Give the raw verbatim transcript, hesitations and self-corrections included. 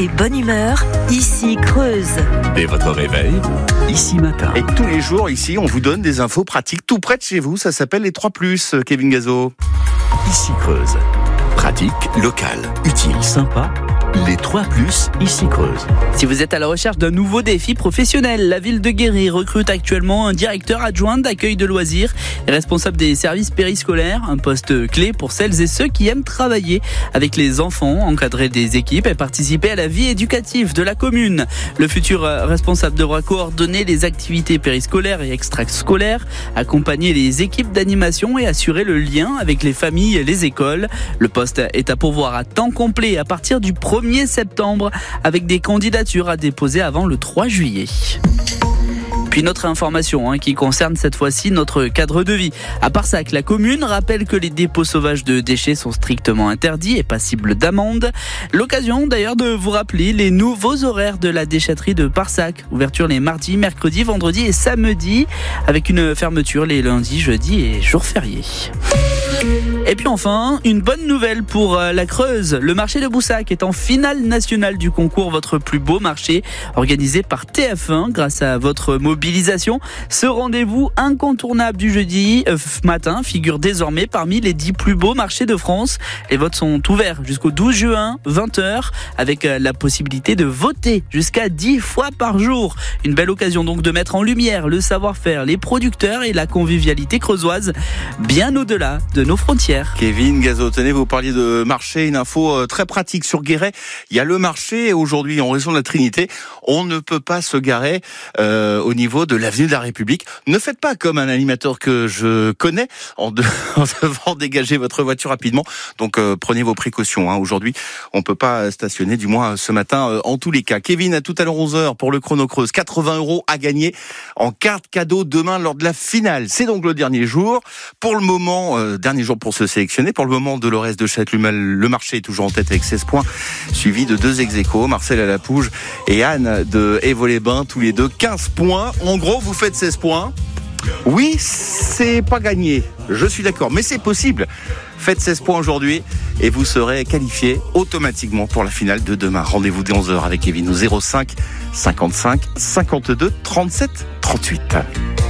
et bonne humeur, ici Creuse. Dès votre réveil, ici matin. Et tous les jours, ici, on vous donne des infos pratiques tout près de chez vous. Ça s'appelle les trois plus, Kevin Gazo. Ici Creuse. Pratique, local, utile, sympa. Les trois plus, ici Creuse. Si vous êtes à la recherche d'un nouveau défi professionnel, la ville de Guéry recrute actuellement un directeur adjoint d'accueil de loisirs et responsable des services périscolaires, un poste clé pour celles et ceux qui aiment travailler avec les enfants, encadrer des équipes et participer à la vie éducative de la commune. Le futur responsable devra coordonner les activités périscolaires et extrascolaires, accompagner les équipes d'animation et assurer le lien avec les familles et les écoles. Le poste est à pourvoir à temps complet à partir du premier septembre avec des candidatures à déposer avant le trois juillet. Puis notre information hein, qui concerne cette fois-ci notre cadre de vie. À Parsac, la commune rappelle que les dépôts sauvages de déchets sont strictement interdits et passibles d'amende. L'occasion d'ailleurs de vous rappeler les nouveaux horaires de la déchetterie de Parsac. Ouverture les mardis, mercredis, vendredis et samedis avec une fermeture les lundis, jeudis et jours fériés. Et puis enfin, une bonne nouvelle pour la Creuse. Le marché de Boussac est en finale nationale du concours Votre plus beau marché, organisé par T F un grâce à votre mobilisation. Ce rendez-vous incontournable du jeudi euh, matin figure désormais parmi les dix plus beaux marchés de France. Les votes sont ouverts jusqu'au douze juin, vingt heures, avec la possibilité de voter jusqu'à dix fois par jour. Une belle occasion donc de mettre en lumière le savoir-faire, les producteurs et la convivialité creusoise, bien au-delà de nos frontières. Kevin Gazo, tenez, vous parliez de marché, une info très pratique sur Guéret. Il y a le marché aujourd'hui en raison de la Trinité. On ne peut pas se garer euh, au niveau de l'avenue de la République. Ne faites pas comme un animateur que je connais en, de, en devant dégager votre voiture rapidement. Donc euh, prenez vos précautions. Hein. Aujourd'hui, on ne peut pas stationner, du moins ce matin, euh, en tous les cas. Kevin, à tout à l'heure onze heures pour le Chrono Creuse. quatre-vingts euros à gagner en carte cadeau demain lors de la finale. C'est donc le dernier jour. Pour le moment, euh, dernier jour pour se sélectionner. Pour le moment, Dolores de Châtelumal, le marché est toujours en tête avec seize points, suivi de deux ex-aequo, Marcel à la Pouge et Anne de Évaux-les-Bains, tous les deux quinze points. En gros, vous faites seize points. Oui, c'est pas gagné, je suis d'accord, mais c'est possible. Faites seize points aujourd'hui et vous serez qualifié automatiquement pour la finale de demain. Rendez-vous dès onze heures avec Kevin au zéro cinq cinquante-cinq cinquante-deux trente-sept trente-huit.